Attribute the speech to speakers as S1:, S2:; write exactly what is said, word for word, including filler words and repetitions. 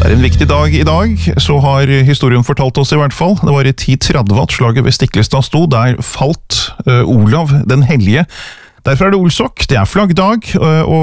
S1: Det er en viktig dag i dag, så har historien fortalt oss i hvert fall. Det var i ti tretti at slaget ved Stiklestad sto, der falt uh, Olav den hellige. Derfor er det Olsok, det er flaggdag, uh, og